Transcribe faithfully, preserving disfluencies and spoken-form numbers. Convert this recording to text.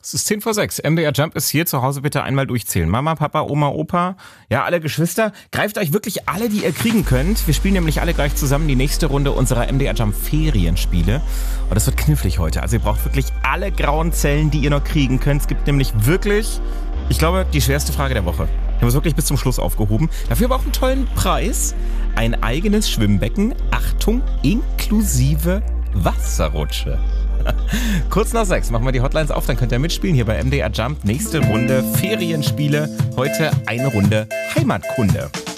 Es ist zehn vor sechs. M D R Jump ist hier. Zu Hause bitte einmal durchzählen. Mama, Papa, Oma, Opa, ja, alle Geschwister. Greift euch wirklich alle, die ihr kriegen könnt. Wir spielen nämlich alle gleich zusammen die nächste Runde unserer M D R Jump Ferienspiele. Und das wird knifflig heute. Also ihr braucht wirklich alle grauen Zellen, die ihr noch kriegen könnt. Es gibt nämlich wirklich, ich glaube, die schwerste Frage der Woche. Wir haben es wirklich bis zum Schluss aufgehoben. Dafür aber auch einen tollen Preis. Ein eigenes Schwimmbecken. Achtung, inklusive Wasserrutsche. Kurz nach sechs machen wir die Hotlines auf, dann könnt ihr mitspielen hier bei M D R Jump. Nächste Runde Ferienspiele. Heute eine Runde Heimatkunde.